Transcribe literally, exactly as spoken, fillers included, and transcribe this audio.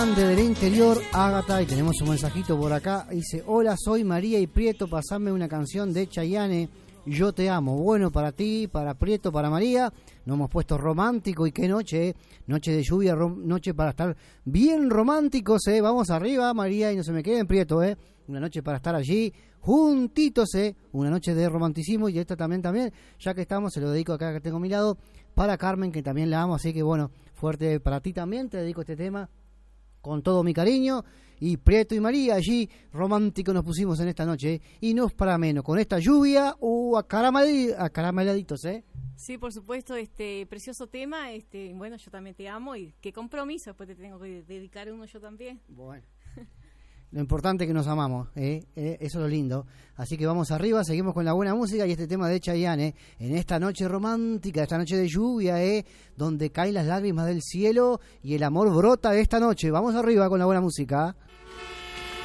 Del interior, Ágata, y tenemos un mensajito por acá. Dice: hola, soy María y Prieto, pasame una canción de Chayanne, Yo te amo. Bueno, para ti, para Prieto, para María. Nos hemos puesto romántico, y qué noche, ¿eh? Noche de lluvia, rom- noche para estar bien románticos, ¿eh? Vamos arriba, María, y no se me queden, Prieto, ¿eh? Una noche para estar allí juntitos, ¿eh? Una noche de romanticismo. Y esta también, también, ya que estamos, se lo dedico acá que tengo a mi lado, para Carmen, que también la amo. Así que bueno, fuerte para ti también, te dedico este tema con todo mi cariño. Y Prieto y María, allí romántico nos pusimos en esta noche, ¿eh? Y no es para menos, con esta lluvia, uh, acarameladitos, acarameladitos, ¿eh? Sí, por supuesto, este precioso tema. Este, bueno, yo también te amo, y qué compromiso, después te tengo que dedicar uno yo también. Bueno, lo importante es que nos amamos, ¿eh? ¿eh? Eso es lo lindo. Así que vamos arriba, seguimos con la buena música y este tema de Chayanne, ¿eh? En esta noche romántica, esta noche de lluvia, ¿eh? Donde caen las lágrimas del cielo y el amor brota esta noche. Vamos arriba con la buena música.